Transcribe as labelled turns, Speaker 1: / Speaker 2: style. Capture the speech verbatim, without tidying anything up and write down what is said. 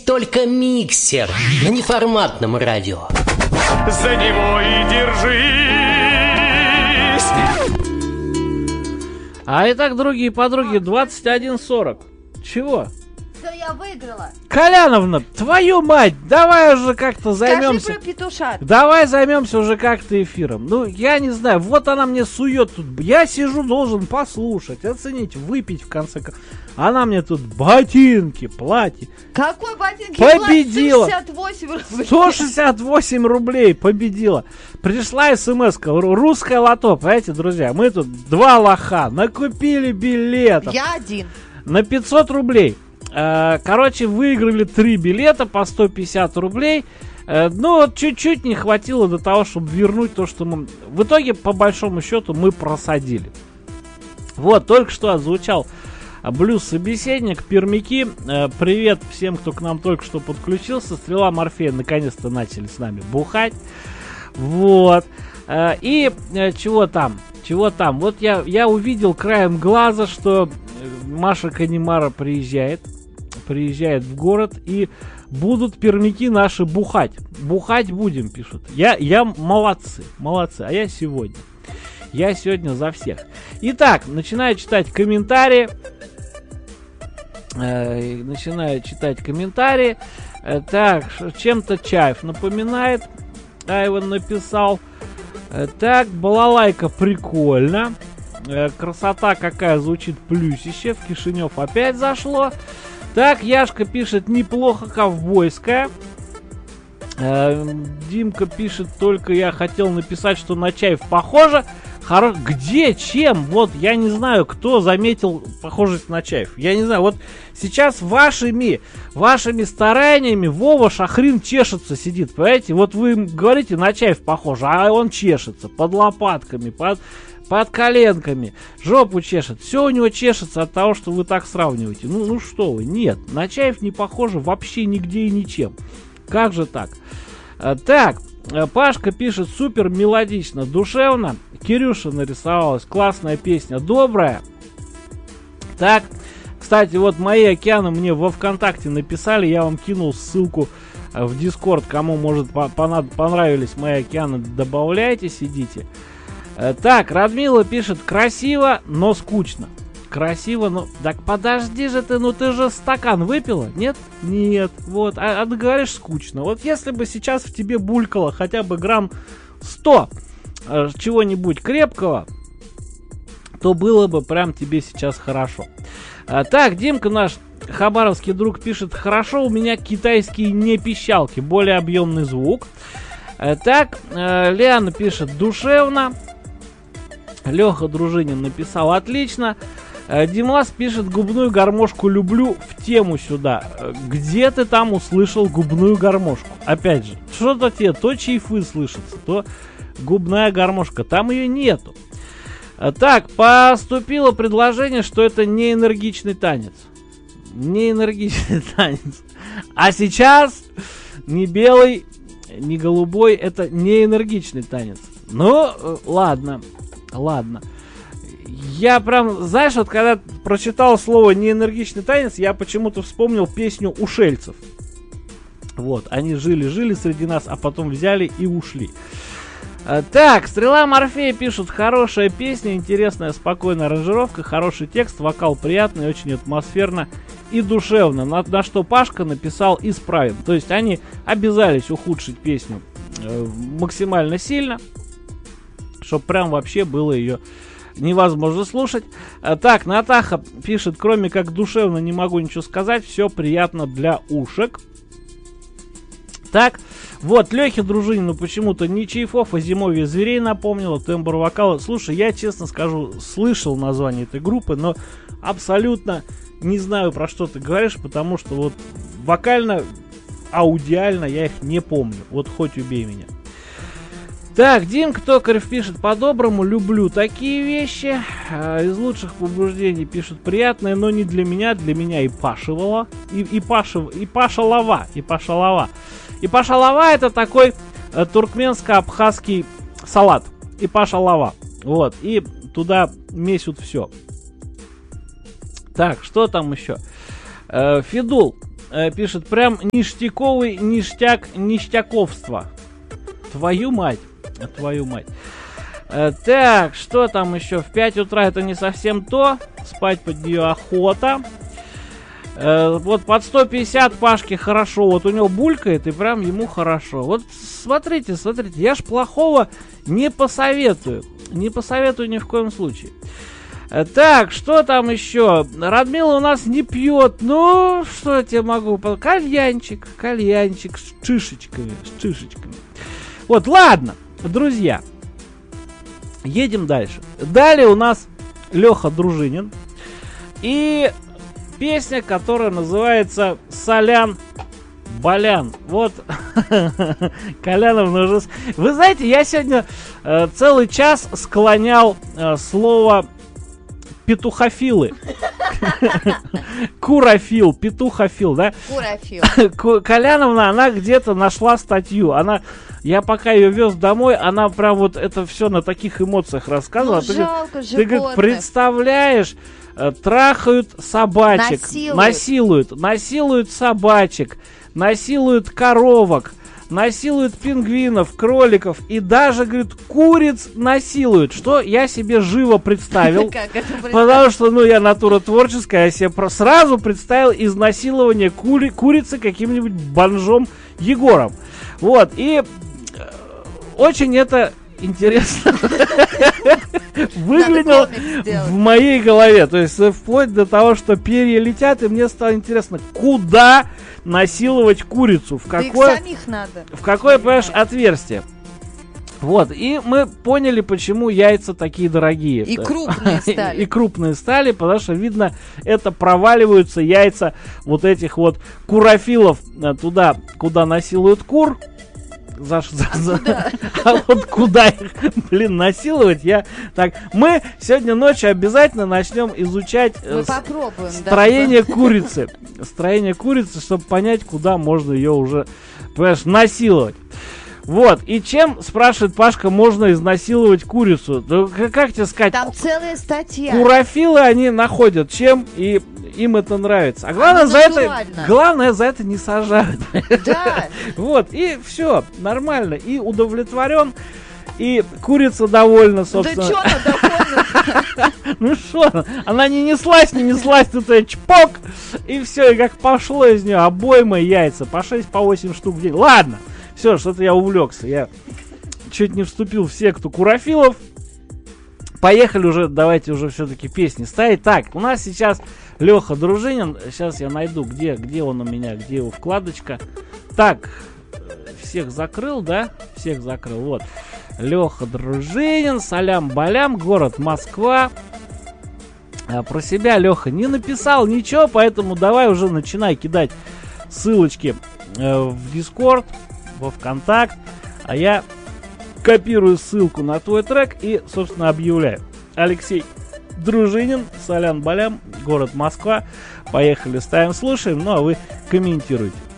Speaker 1: есть только миксер на неформатном радио.
Speaker 2: За него и держись.
Speaker 3: А итак, другие подруги, двадцать один сорок. Чего?
Speaker 4: Что я выиграла?
Speaker 3: Коляновна, твою мать, давай уже как-то займемся.
Speaker 4: Скажи про петушат.
Speaker 3: Давай займемся уже как-то эфиром. Ну, я не знаю, вот она мне сует тут. Я сижу, должен послушать, оценить, выпить в конце концов. Она мне тут ботинки, платье.
Speaker 4: Какой ботинки?
Speaker 3: Победила.
Speaker 4: сто шестьдесят восемь рублей.
Speaker 3: сто шестьдесят восемь рублей победила. Пришла смс-ка, русское лото, понимаете, друзья? Мы тут два лоха, накупили билетов.
Speaker 4: Я один.
Speaker 3: На пятьсот рублей. Короче, выиграли три билета по сто пятьдесят рублей. Ну, вот чуть-чуть не хватило до того, чтобы вернуть то, что мы... В итоге, по большому счету, мы просадили. Вот, только что отзвучал блюз-собеседник, пермяки. Привет всем, кто к нам только что подключился. Стрела Морфея наконец-то начали с нами бухать. Вот. И чего там? Чего там? Вот я, я увидел краем глаза, что Маша Канемара приезжает. Приезжает в город, и будут пермяки наши бухать. Бухать будем, пишут. Я, я молодцы, молодцы. А я сегодня. Я сегодня за всех. Итак, начинаю читать комментарии. Э, начинаю читать комментарии. Э, так, чем-то Чаев напоминает. Айван написал. Э, так, балалайка прикольно. Э, красота какая звучит, плюсище. В Кишинев опять зашло. Так, Яшка пишет, неплохо ковбойская. Э, Димка пишет, только я хотел написать, что на Чаев похоже. Хоро... Где, чем? Вот, я не знаю, кто заметил похожесть на Чаев. Я не знаю, вот сейчас вашими, вашими стараниями Вова Шахрин чешется, сидит, понимаете? Вот вы говорите, на Чаев похоже, а он чешется под лопатками, под... под коленками, жопу чешет. Все у него чешется от того, что вы так сравниваете. Ну, ну что вы, нет, на Чаев не похоже вообще нигде и ничем. Как же так? А, так, Пашка пишет, супер мелодично, душевно. Кирюша нарисовалась, классная песня, добрая. Так, кстати, вот мои океаны мне во ВКонтакте написали, я вам кинул ссылку в Дискорд, кому может понравились мои океаны, добавляйте, сидите. Так, Радмила пишет, красиво, но скучно. Красиво, но... Так подожди же ты, ну ты же стакан выпила? Нет? Нет. Вот, а, а ты говоришь скучно. Вот если бы сейчас в тебе булькало хотя бы грамм сто э, чего-нибудь крепкого, то было бы прям тебе сейчас хорошо. А, так, Димка наш хабаровский друг пишет, хорошо, у меня китайские не пищалки, более объемный звук. А, так, э, Лиана пишет, душевно. Леха Дружинин написал, отлично. Димас пишет, губную гармошку люблю, в тему сюда. Где ты там услышал губную гармошку? Опять же, что-то тебе, то чайфы слышатся, то губная гармошка, там ее нету. Так, поступило предложение, что это не энергичный танец. Не энергичный танец. А сейчас ни белый, ни голубой, это не энергичный танец. Ну, ладно. Ладно. Я прям, знаешь, вот когда прочитал слово неэнергичный танец, я почему-то вспомнил песню Ушельцев. Вот, они жили-жили среди нас, а потом взяли и ушли. А, так, Стрела Морфея пишут, хорошая песня, интересная, спокойная аранжировка, хороший текст, вокал приятный, очень атмосферно и душевно. На, на что Пашка написал «Исправим». То есть они обязались ухудшить песню э, максимально сильно, чтобы прям вообще было ее невозможно слушать. А, так, Натаха пишет, кроме как душевно не могу ничего сказать, все приятно для ушек. Так, вот, Лехе Дружинину почему-то не Чайфов, а Зимовье зверей напомнило, тембр вокала. Слушай, я честно скажу, слышал название этой группы, но абсолютно не знаю, про что ты говоришь, потому что вот вокально, аудиально я их не помню. Вот хоть убей меня. Так, Димка Токарев пишет, по-доброму люблю такие вещи. А, из лучших побуждений пишут, приятное, но не для меня, для меня и Пашевала, и, и, Пашев, и Паша Лава, и Паша Лава. И Паша Лава это такой э, туркменско-абхазский салат. И Паша Лава. Вот, и туда месют все. Так, что там еще? Э, Фидул. э, пишет, прям ништяковый ништяк ништяковства. Твою мать, твою мать. Э, так, что там еще? В пять утра это не совсем то. Спать под нее охота. Э, вот под сто пятьдесят Пашке хорошо. Вот у него булькает и прям ему хорошо. Вот смотрите, смотрите, я ж плохого не посоветую. Не посоветую ни в коем случае. Э, так, что там еще? Радмила у нас не пьет. Ну, что я тебе могу? Кальянчик, кальянчик с чишечками, с чишечками. Вот, ладно, друзья. Едем дальше. Далее у нас Леха Дружинин. И песня, которая называется «Солян Балян». Вот, Коляновна уже... Вы знаете, я сегодня э, целый час склонял э, слово петухофилы. Курофил, петухофил, да?
Speaker 4: Курофил.
Speaker 3: Коляновна, она где-то нашла статью. Она, я пока ее вез домой, она прям вот это все на таких эмоциях рассказывала.
Speaker 4: Ну,
Speaker 3: ты,
Speaker 4: жалко
Speaker 3: ты, ты говорит,
Speaker 4: животных.
Speaker 3: представляешь, э, трахают собачек,
Speaker 4: Насилуют.
Speaker 3: насилуют, насилуют собачек, насилуют коровок, насилуют пингвинов, кроликов и даже, говорит, куриц насилуют. Что я себе живо представил.
Speaker 4: Как это
Speaker 3: Потому что, ну, я натура творческая, я себе про- сразу представил изнасилование кури- курицы каким-нибудь бомжом Егором. Вот, и э, очень это интересно выглядело в моей голове. То есть, э, вплоть до того, что перья летят, и мне стало интересно, куда насиловать курицу, в
Speaker 4: Да их
Speaker 3: какое,
Speaker 4: самих надо.
Speaker 3: в какое, понимаешь, отверстие. Вот, и мы поняли, почему яйца такие дорогие.
Speaker 4: И крупные стали.
Speaker 3: И крупные стали, потому что, видно, это проваливаются яйца вот этих вот курофилов э, туда, куда насилуют кур. За, за, за- А вот куда их, блин, насиловать, я... Так, мы сегодня ночью обязательно начнем изучать э,
Speaker 4: Мы
Speaker 3: с-
Speaker 4: попробуем, да.
Speaker 3: строение курицы. Строение курицы, чтобы понять, куда можно ее уже, понимаешь, насиловать. Вот, и чем, спрашивает Пашка, можно изнасиловать курицу? Да, к- как тебе сказать,
Speaker 4: Там целая статья.
Speaker 3: курофилы они находят чем, и им это нравится. А главное,
Speaker 4: Они
Speaker 3: за это,
Speaker 4: натурально.
Speaker 3: главное, за это не сажают.
Speaker 4: Да.
Speaker 3: Вот, и все, нормально. И удовлетворен, и курица довольна,
Speaker 4: Да
Speaker 3: собственно.
Speaker 4: чё она довольна?
Speaker 3: Ну что, она не неслась, не неслась, тут и чпок, и все, и как пошло из нее обойма яйца, по шесть, по восемь штук в день. Ладно, все, что-то я увлекся, я чуть не вступил в секту курофилов. Поехали уже, давайте уже все-таки песни ставить. Так, у нас сейчас Леха Дружинин, сейчас я найду, где, где он у меня, где его вкладочка. Так, всех закрыл, да? Всех закрыл, вот. Леха Дружинин, Салям-Балям, город Москва. А про себя Леха не написал ничего, поэтому давай уже начинай кидать ссылочки э, в Discord, во ВКонтакт, а я копирую ссылку на твой трек и, собственно, объявляю. Алексей Дружинин, Салям-Балям, город Москва. Поехали, ставим, слушаем, ну а вы комментируйте.